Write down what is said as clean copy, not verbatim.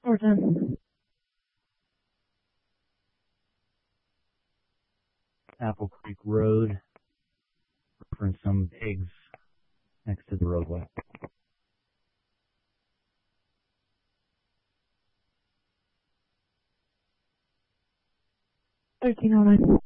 410. Apple Creek Road. Reference some pigs next to the roadway. 1309.